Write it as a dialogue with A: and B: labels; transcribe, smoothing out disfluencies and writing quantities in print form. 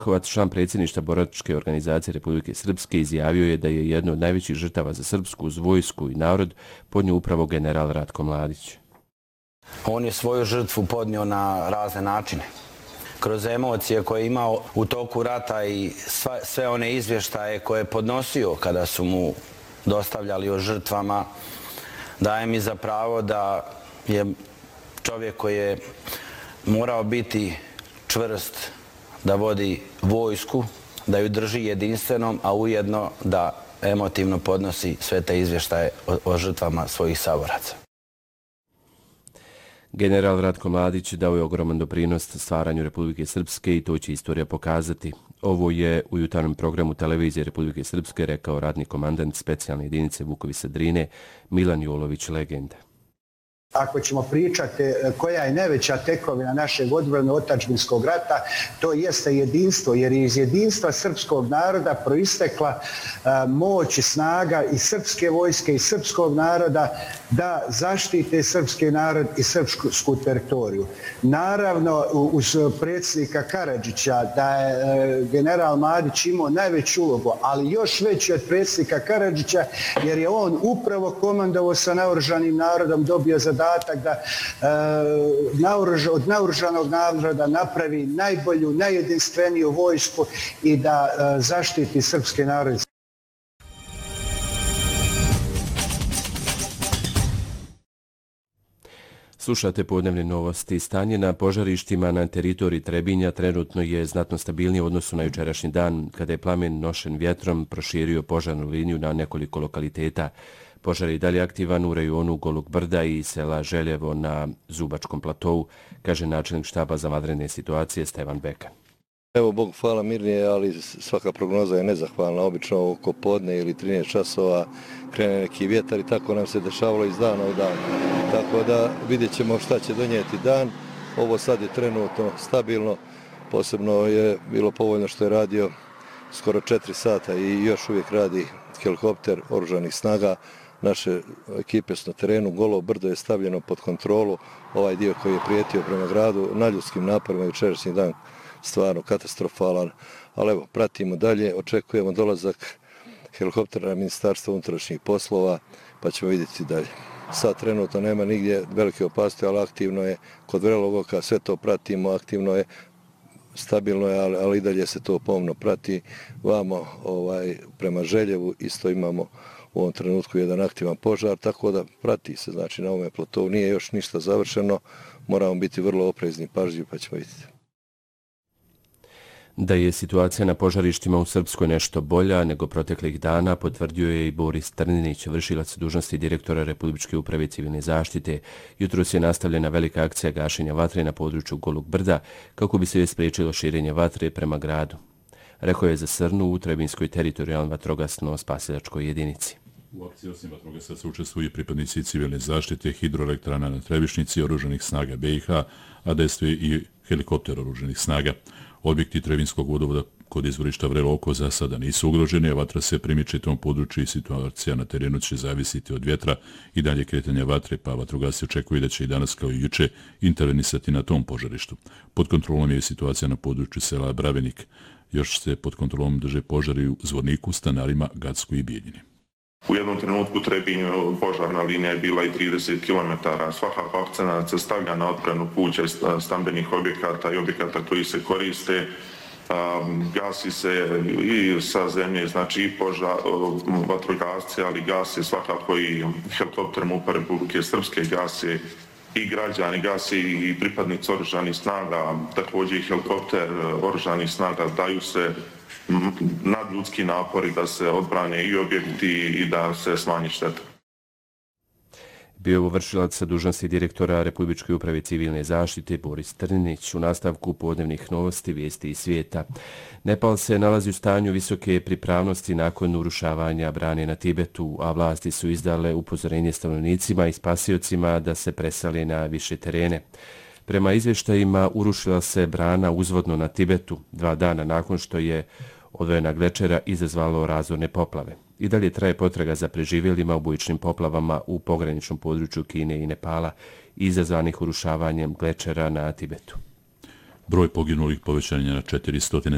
A: Kovac, član predsjedništva boračke organizacije Republike Srpske, izjavio je da je jedno od najvećih žrtava za srpsku vojsku i narod podnio upravo general Ratko Mladić.
B: On je svoju žrtvu podnio na razne načine. Kroz emocije koje je imao u toku rata i sve one izvještaje koje je podnosio kada su mu dostavljali o žrtvama, daje mi za pravo da je čovjek koji je morao biti čvrst, da vodi vojsku, da ju drži jedinstvenom, a ujedno da emotivno podnosi sve te izvještaje o žrtvama svojih saboraca.
A: General Ratko Mladić dao je ogroman doprinos stvaranju Republike Srpske i to će istorija pokazati. Ovo je u jutarnjem programu televizije Republike Srpske rekao ratni komandant specijalne jedinice Vukovi Drine Milan Jolović, legenda.
C: Ako ćemo pričati koja je najveća tekovina našeg odbrano-otadžbinskog rata, to jeste jedinstvo, jer je iz jedinstva srpskog naroda proistekla moć i snaga i srpske vojske i srpskog naroda da zaštite srpski narod i srpsku teritoriju. Naravno, uz predsjednika Karadžića da je general Mladić imao najveću ulogu, ali još veći od predsjednika Karadžića, jer je on upravo komandovao sa naoružanim narodom, dobio zadatak da od naoružanog naroda napravi najbolju, najjedinstveniju vojsku i da zaštiti srpski narod.
A: Slušate podnevne novosti. Stanje na požarištima na teritoriji Trebinja trenutno je znatno stabilnije u odnosu na jučerašnji dan, kada je plamen nošen vjetrom proširio požarnu liniju na nekoliko lokaliteta. Požar je dalje aktivan u rajonu Golog Brda i sela Željevo na Zubačkom platovu, kaže načelnik štaba za vanredne situacije Stevan Bekan.
D: Evo, Bogu hvala, mirnije, ali svaka prognoza je nezahvalna. Obično oko podne ili 13 časova krene neki vjetar i tako nam se dešavalo iz dana u dan. Tako da vidjet ćemo šta će donijeti dan. Ovo sad je trenutno stabilno. Posebno je bilo povoljno što je radio skoro 4 sata i još uvijek radi helikopter oružanih snaga. Naše ekipe su na terenu, Golo Brdo je stavljeno pod kontrolu, ovaj dio koji je prijetio prema gradu, na ljudskim naporima jučerašnji dan stvarno katastrofalan, ali evo, pratimo dalje, očekujemo dolazak helikoptera Ministarstva unutrašnjih poslova, pa ćemo vidjeti dalje. Sad trenutno nema nigdje velike opasnosti, ali aktivno je, kod Vrelog Oka sve to pratimo, aktivno je, stabilno je, ali i dalje se to pomno prati. Vamo prema Željevu isto imamo u ovom trenutku jedan aktivan požar, tako da prati se, znači na ovome platovu nije još ništa završeno, moramo biti vrlo oprezni, pažljivi, pa ćemo vidjeti.
A: Da je situacija na požarištima u Srpskoj nešto bolja nego proteklih dana, potvrdio je i Boris Trninić, vršilac dužnosti direktora Republičke uprave civilne zaštite. Jutros je nastavljena velika akcija gašenja vatre na području Golog Brda kako bi se spriječilo širenje vatre prema gradu. Rekao je za Srnu u Trebinskoj teritorijalnoj vatrogasno-spasilačkoj jedinici.
E: U akciji osim vatrogasaca učestvuju pripadnici civilne zaštite, hidroelektrana na Trebišnici, oružanih snaga BiH, a dejstvuje i helikopter oružanih snaga. Objekti Trebinskog vodovoda kod izvorišta Vrelo Oko za sada nisu ugroženi, a vatra se primiče tom području i situacija na terenu će zavisiti od vjetra i dalje kretanja vatre, pa vatrogasci očekuju da će i danas kao i juče intervenisati na tom požarištu. Pod kontrolom je situacija na području sela Bravenik. Još se pod kontrolom drže požari u Zvorniku, Stanarima, Gacku i Bijeljini.
F: U jednom trenutku u Trebinju požarna linija je bila i 30 km. Svakako akcenat se stavlja na odbranu kuća i stambenih objekata i objekata koji se koriste. Gasi se i sa zemlje, znači i vatrogasci, ali gasi svakako i helikopter MUP-a Republike Srpske, gasi i građani, gasi i pripadnici oružanih snaga, također i helikopter oružanih snaga, daju se nadljudski napori da se odbrane i objekti i da se smanji šteta.
A: Bio je vršilac sa dužnosti direktora Republičke uprave civilne zaštite Boris Trninić. U nastavku podnevnih novosti, vijesti iz svijeta. Nepal se nalazi u stanju visoke pripravnosti nakon urušavanja brane na Tibetu, a vlasti su izdale upozorenje stanovnicima i spasiocima da se presale na više terene. Prema izvještajima urušila se brana uzvodno na Tibetu 2 dana nakon što je odvojena glečera izazvalo razorne poplave. I dalje traje potraga za preživjelima u bujičnim poplavama u pograničnom području Kine i Nepala izazvanih urušavanjem glečera na Tibetu.
E: Broj poginulih povećan je na 400.